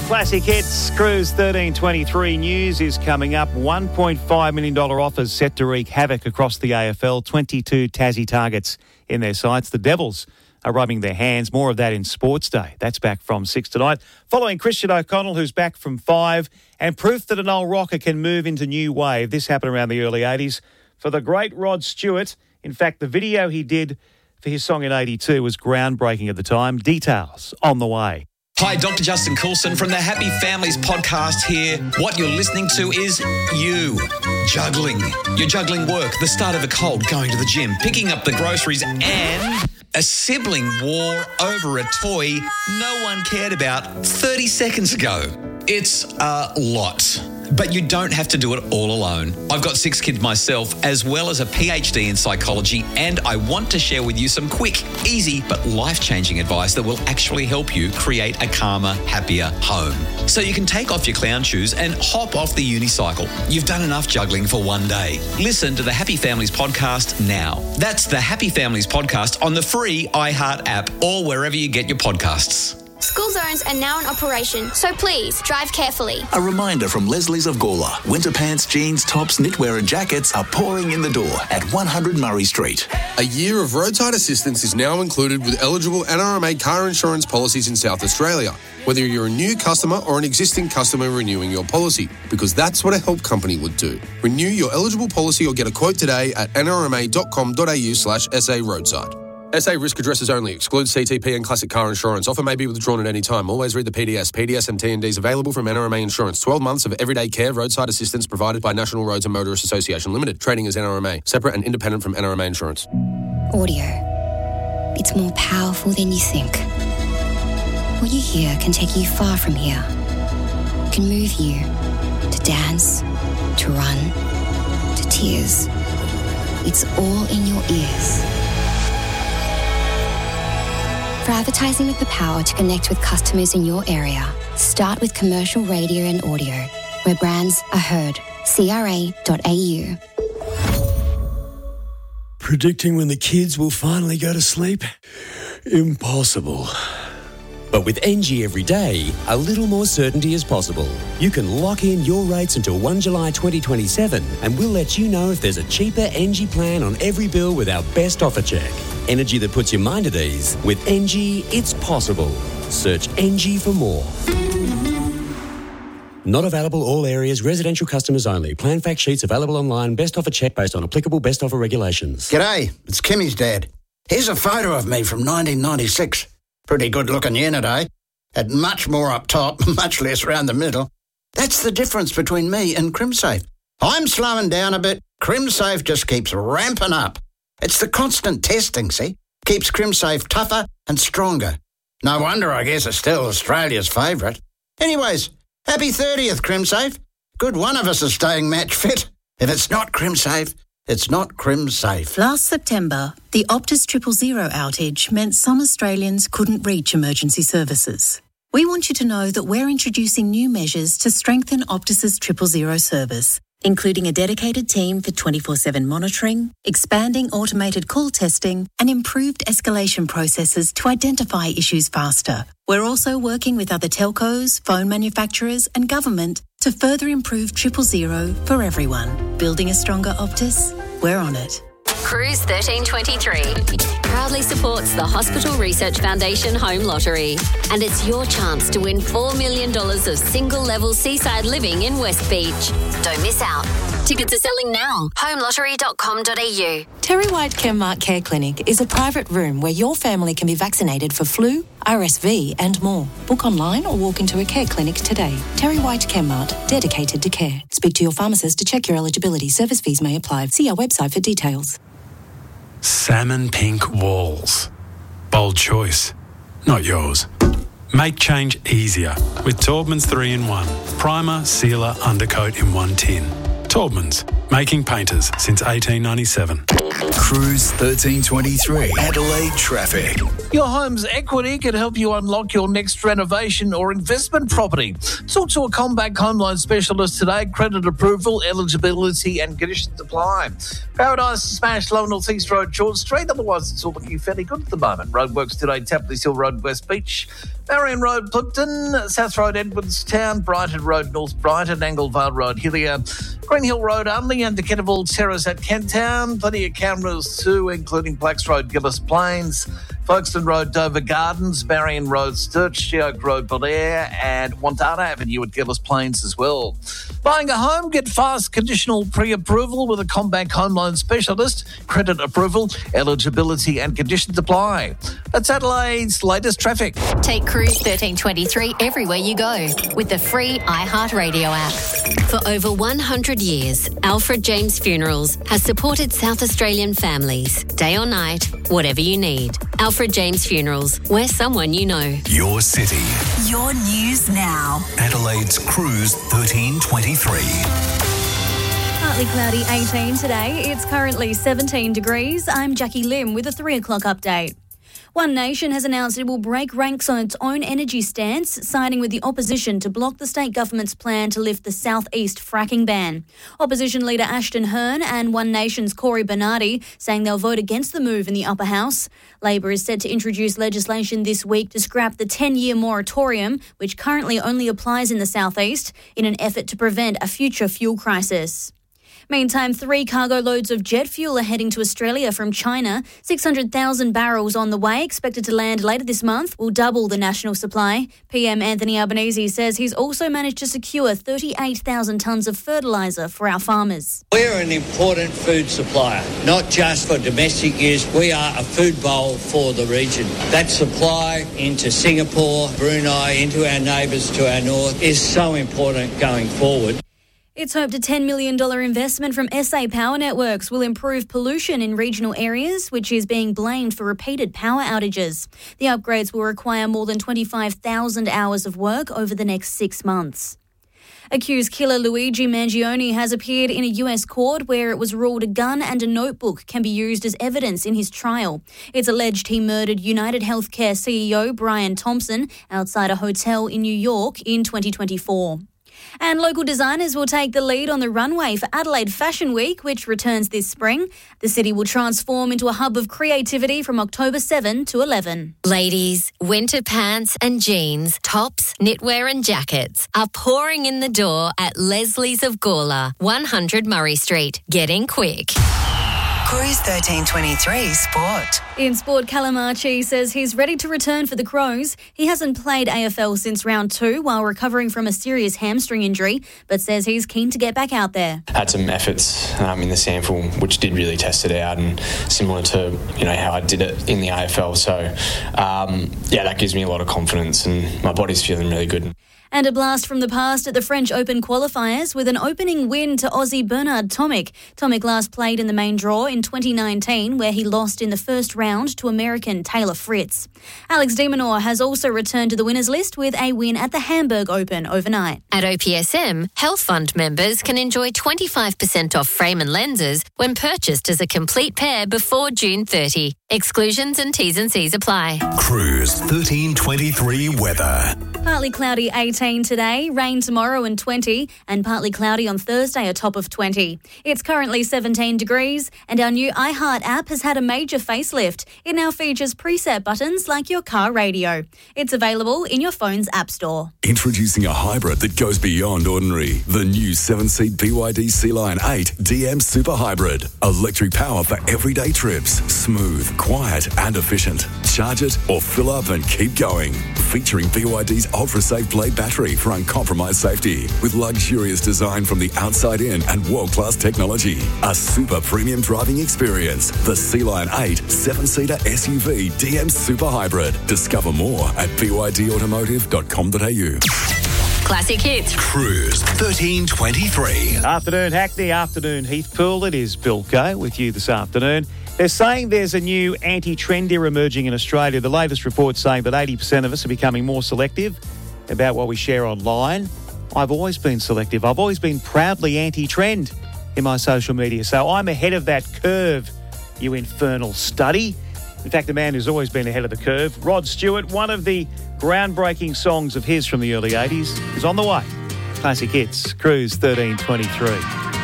Classic Hits, Cruise 1323 news is coming up. $1.5 million offers set to wreak havoc across the AFL. 22 Tassie targets in their sights. The Devils are rubbing their hands. More of that in Sports Day. That's back from 6 tonight. Following Christian O'Connell, who's back from 5, and proof that an old rocker can move into new wave. This happened around the early 80s for the great Rod Stewart. In fact, the video he did for his song in 82 was groundbreaking at the time. Details on the way. Hi, Dr. Justin Coulson from the Happy Families podcast here. What you're listening to is you. Juggling. You're juggling work, the start of a cold, going to the gym, picking up the groceries, and a sibling war over a toy no one cared about 30 seconds ago. It's a lot. But you don't have to do it all alone. I've got 6 kids myself, as well as a PhD in psychology, and I want to share with you some quick, easy, but life-changing advice that will actually help you create a calmer, happier home. So you can take off your clown shoes and hop off the unicycle. You've done enough juggling for one day. Listen to the Happy Families podcast now. That's the Happy Families podcast on the free iHeart app or wherever you get your podcasts. School zones are now in operation, so please drive carefully. A reminder from Leslie's of Gawler. Winter pants, jeans, tops, knitwear and jackets are pouring in the door at 100 Murray Street. A year of roadside assistance is now included with eligible NRMA car insurance policies in South Australia, whether you're a new customer or an existing customer renewing your policy, because that's what a help company would do. Renew your eligible policy or get a quote today at nrma.com.au/SA roadside. SA risk addresses only. Excludes CTP and classic car insurance. Offer may be withdrawn at any time. Always read the PDS. PDS and T&Ds available from NRMA Insurance. 12 months of everyday care, roadside assistance provided by National Roads and Motorists Association Limited. Trading as NRMA. Separate and independent from NRMA Insurance. Audio. It's more powerful than you think. What you hear can take you far from here. It can move you to dance, to run, to tears. It's all in your ears. For advertising with the power to connect with customers in your area, start with commercial radio and audio, where brands are heard. CRA.au. Predicting when the kids will finally go to sleep? Impossible. But with NG every day, a little more certainty is possible. You can lock in your rates until 1 July 2027 and we'll let you know if there's a cheaper NG plan on every bill with our best offer check. Energy that puts your mind at ease. With NG, it's possible. Search NG for more. Not available all areas, residential customers only. Plan fact sheets available online. Best offer check based on applicable best offer regulations. G'day, it's Kimmy's dad. Here's a photo of me from 1996. Pretty good looking unit, eh? Had much more up top, much less round the middle. That's the difference between me and CrimSafe. I'm slowing down a bit. CrimSafe just keeps ramping up. It's the constant testing, see? Keeps CrimSafe tougher and stronger. No wonder I guess it's still Australia's favourite. Anyways, happy 30th, CrimSafe. Good one of us is staying match fit. If it's not CrimSafe, it's not CrimSafe. Last September, the Optus 000 outage meant some Australians couldn't reach emergency services. We want you to know that we're introducing new measures to strengthen Optus's 000 service, including a dedicated team for 24/7 monitoring, expanding automated call testing, and improved escalation processes to identify issues faster. We're also working with other telcos, phone manufacturers, and government to further improve 000 for everyone. Building a stronger Optus? We're on it. Cruise 1323 proudly supports the Hospital Research Foundation Home Lottery, and it's your chance to win $4 million of single-level seaside living in West Beach. Don't miss out. Tickets are selling now. homelottery.com.au. Terry White Chemmart Care Clinic is a private room where your family can be vaccinated for flu, RSV and more. Book online or walk into a care clinic today. Terry White Chemmart, dedicated to care. Speak to your pharmacist to check your eligibility. Service fees may apply. See our website for details. Salmon pink walls. Bold choice, not yours. Make change easier with Taubman's 3-in-1. Primer, sealer, undercoat in one tin. Taubmans, making painters since 1897. Cruise 1323. Adelaide traffic. Your home's equity can help you unlock your next renovation or investment property. Talk to a CommBank home loan specialist today. Credit approval, eligibility and conditions apply. Paradise Smash Low North East Road, George Street. Otherwise, it's all looking fairly good at the moment. Roadworks today, Tapley Hill Road, West Beach. Marion Road, Plimpton. South Road, Edwardstown. Brighton Road, North Brighton. Anglevale Road, Hillier. Green Hill Road, Unley, and Kenneville Terrace at Kent Town. Plenty of cameras too, including Blacks Road, Gillis Plains. Folkestone Road, Dover Gardens. Marion Road, Sturch, Oak Road, Belair, and Wantana Avenue at Gillis Plains as well. Buying a home, get fast conditional pre-approval with a CommBank home loan specialist. Credit approval, eligibility and conditions apply. That's Adelaide's latest traffic. Take Cruise 1323 everywhere you go with the free iHeartRadio app. For over 100 years, Alfred James Funerals has supported South Australian families, day or night, whatever you need. Alfred James Funerals, we're someone you know. Your city. Your news now. Adelaide's Cruise 1323. Partly cloudy 18 today. It's currently 17 degrees. I'm Jackie Lim with a 3 o'clock update. One Nation has announced it will break ranks on its own energy stance, siding with the opposition to block the state government's plan to lift the southeast fracking ban. Opposition leader Ashton Hearn and One Nation's Cory Bernardi saying they'll vote against the move in the upper house. Labor is set to introduce legislation this week to scrap the 10-year moratorium, which currently only applies in the southeast, in an effort to prevent a future fuel crisis. Meantime, 3 cargo loads of jet fuel are heading to Australia from China. 600,000 barrels on the way, expected to land later this month, will double the national supply. PM Anthony Albanese says he's also managed to secure 38,000 tonnes of fertiliser for our farmers. We're an important food supplier, not just for domestic use. We are a food bowl for the region. That supply into Singapore, Brunei, into our neighbours to our north is so important going forward. It's hoped a $10 million investment from SA Power Networks will improve pollution in regional areas, which is being blamed for repeated power outages. The upgrades will require more than 25,000 hours of work over the next 6 months. Accused killer Luigi Mangione has appeared in a US court where it was ruled a gun and a notebook can be used as evidence in his trial. It's alleged he murdered United Healthcare CEO Brian Thompson outside a hotel in New York in 2024. And local designers will take the lead on the runway for Adelaide Fashion Week, which returns this spring. The city will transform into a hub of creativity from October 7 to 11. Ladies, winter pants and jeans, tops, knitwear and jackets are pouring in the door at Leslie's of Gawler, 100 Murray Street. Get in quick. Cruise 1323 Sport. In sport, Callum Archie says he's ready to return for the Crows. He hasn't played AFL since round 2 while recovering from a serious hamstring injury, but says he's keen to get back out there. Had some efforts in the sample which did really test it out, and similar to how I did it in the AFL. So that gives me a lot of confidence, and my body's feeling really good. And a blast from the past at the French Open qualifiers with an opening win to Aussie Bernard Tomic. Tomic last played in the main draw in 2019, where he lost in the first round to American Taylor Fritz. Alex de Minaur has also returned to the winners list with a win at the Hamburg Open overnight. At OPSM, Health Fund members can enjoy 25% off frame and lenses when purchased as a complete pair before June 30. Exclusions and T's and C's apply. Cruise 1323 weather. Partly cloudy 18 today, rain tomorrow and 20, and partly cloudy on Thursday, a top of 20. It's currently 17 degrees, and our new iHeart app has had a major facelift. It now features preset buttons like your car radio. It's available in your phone's app store. Introducing a hybrid that goes beyond ordinary. The new 7-seat BYD Sea-Line 8 DM Super Hybrid. Electric power for everyday trips. Smooth, quiet and efficient. Charge it or fill up and keep going. Featuring BYD's ultra-safe Blade battery for uncompromised safety. With luxurious design from the outside in and world-class technology. A super premium driving experience. The Sea-Line 8 7-seater SUV DM Super Hybrid. Discover more at bydautomotive.com.au. Classic hits. Cruise 1323. Afternoon Hackney, afternoon Heathpool. It is Bill Coe with you this afternoon. They're saying there's a new anti-trendier emerging in Australia. The latest report saying that 80% of us are becoming more selective about what we share online. I've always been selective. I've always been proudly anti-trend in my social media. So I'm ahead of that curve, you infernal study. In fact, the man who's always been ahead of the curve, Rod Stewart, one of the groundbreaking songs of his from the early 80s, is on the way. Classic Hits, Cruise 1323.